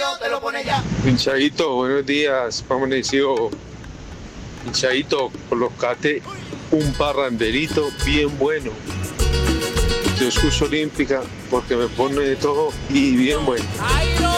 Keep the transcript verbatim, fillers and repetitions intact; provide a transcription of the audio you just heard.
te lo pone ya. Pinchadito, buenos días, amanecido. Pinchadito, colocate un parranderito bien bueno. Yo escucho Olímpica porque me pone de todo y bien bueno.